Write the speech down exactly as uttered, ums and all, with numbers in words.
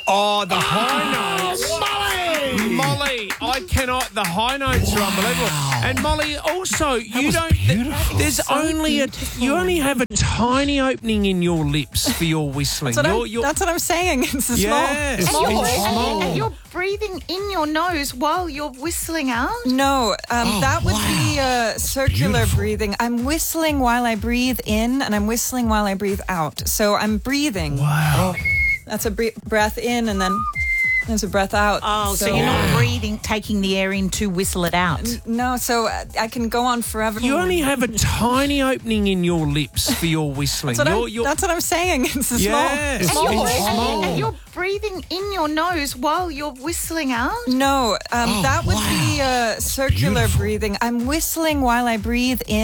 Oh, the high notes. Molly! Molly, I cannot. The high notes are unbelievable. And Molly, also, you was don't. beautiful. There's only a. You only have a tiny opening in your lips for your whistling. That's what, You're- I'm, you're- that's what I'm saying. It's a small. Yeah. And small you're, It's hole. and- small. and you're breathing in your nose while you're whistling out? No, um, Oh, that would wow. be uh, circular Beautiful. breathing. I'm whistling while I breathe in, and I'm whistling while I breathe out. So I'm breathing. Wow. That's a bre- breath in, and then there's a breath out. Oh, so, you're not breathing, taking the air in to whistle it out. No, so uh, I can go on forever. You only have a tiny opening in your lips for your whistling. That's what, You're- I'm, you're- that's what I'm saying. It's a small. Yeah. And small you're, It's hole. and- small. and you're breathing in your nose while you're whistling out? No, um, Oh, that would wow. be uh, circular Beautiful. breathing. I'm whistling while I breathe in.